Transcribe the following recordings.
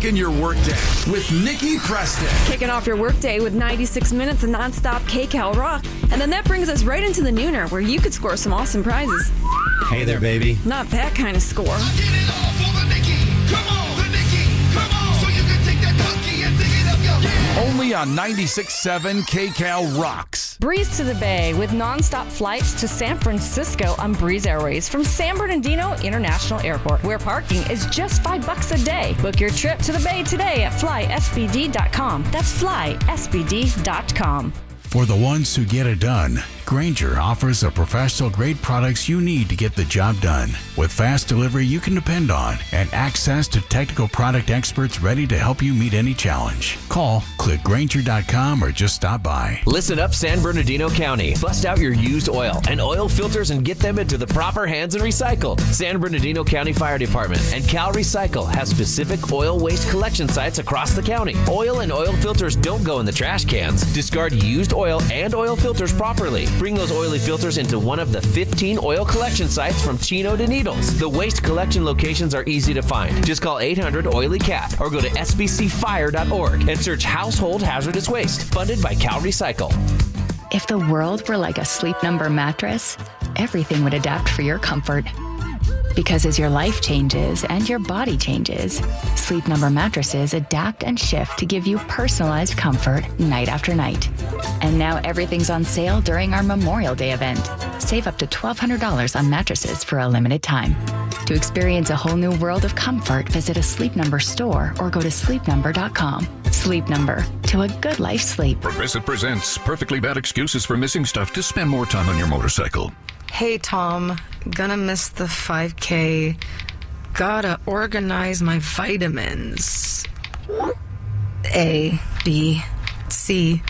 rocking your workday with Nikki Preston. Kicking off your workday with 96 minutes of nonstop KCal rock. And then that brings us right into the nooner, where you could score some awesome prizes. Hey there, baby. Not that kind of score. Get it all for the Nikki. Come on, the Nikki. Come on. So you can take that donkey and dig it up, yo. Yeah. Only on 96.7 KCal Rocks. Breeze to the Bay with nonstop flights to San Francisco on Breeze Airways from San Bernardino International Airport, where parking is just $5 a day. Book your trip to the Bay today at flysbd.com. That's flysbd.com. For the ones who get it done, Grainger offers the professional-grade products you need to get the job done. With fast delivery you can depend on and access to technical product experts ready to help you meet any challenge. Call, click Grainger.com, or just stop by. Listen up, San Bernardino County. Bust out your used oil and oil filters and get them into the proper hands and recycled. San Bernardino County Fire Department and Cal Recycle have specific oil waste collection sites across the county. Oil and oil filters don't go in the trash cans. Discard used oil and oil filters properly. Bring those oily filters into one of the 15 oil collection sites from Chino to Needles. The waste collection locations are easy to find. Just call 800-OILY-CAT or go to sbcfire.org and search Household Hazardous Waste, funded by Cal Recycle. If the world were like a Sleep Number mattress, everything would adapt for your comfort. Because as your life changes and your body changes, Sleep Number mattresses adapt and shift to give you personalized comfort night after night. And now everything's on sale during our Memorial Day event. Save up to $1,200 on mattresses for a limited time. To experience a whole new world of comfort, visit a Sleep Number store or go to sleepnumber.com. Sleep Number, to a good life sleep. Progressive presents Perfectly Bad Excuses for Missing Stuff to Spend More Time on Your Motorcycle. Hey, Tom. Gonna miss the 5K. Gotta organize my vitamins. A, B, C.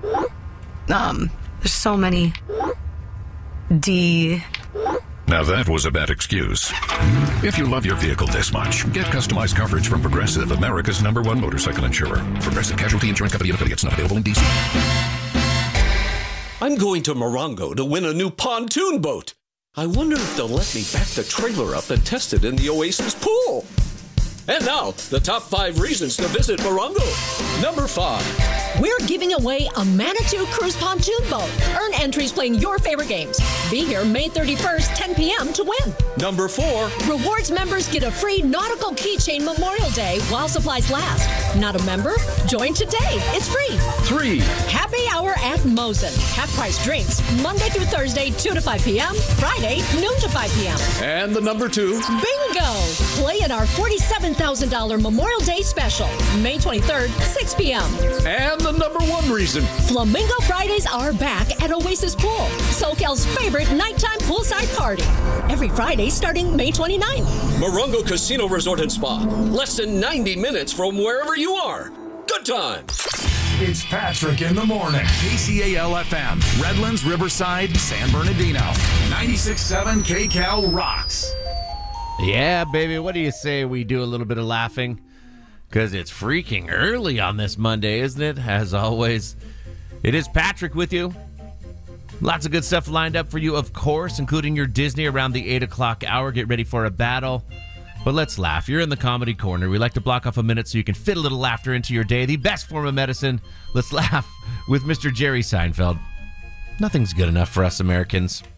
There's so many. D. Now that was a bad excuse. If you love your vehicle this much, get customized coverage from Progressive, America's #1 motorcycle insurer. Progressive Casualty Insurance Company and affiliates, not available in D.C. I'm going to Morongo to win a new pontoon boat. I wonder if they'll let me back the trailer up and test it in the Oasis pool. And now, the top 5 reasons to visit Morongo. Number 5. We're giving away a Manitou Cruise pontoon boat. Earn entries playing your favorite games. Be here May 31st, 10 p.m. to win. Number 4. Rewards members get a free nautical keychain Memorial Day while supplies last. Not a member? Join today. It's free. 3. Happy Hour at Mosen. Half-price drinks. Monday through Thursday, 2 to 5 p.m. Friday, noon to 5 p.m. And the number 2. Bingo! Play in our $47,000 Memorial Day special. May 23rd, 6 p.m. And the number 1 reason. Flamingo Fridays are back at Oasis Pool, SoCal's favorite nighttime poolside party. Every Friday starting May 29th. Morongo Casino Resort and Spa. Less than 90 minutes from wherever you are. Good times. It's Patrick in the morning. KCAL FM, Redlands, Riverside, San Bernardino. 96.7 KCal Rocks. Yeah, baby, what do you say we do a little bit of laughing? Because it's freaking early on this Monday, isn't it? As always, it is Patrick with you. Lots of good stuff lined up for you, of course, including your Disney around the 8 o'clock hour. Get ready for a battle. But let's laugh. You're in the comedy corner. We like to block off a minute so you can fit a little laughter into your day. The best form of medicine. Let's laugh with Mr. Jerry Seinfeld. Nothing's good enough for us Americans.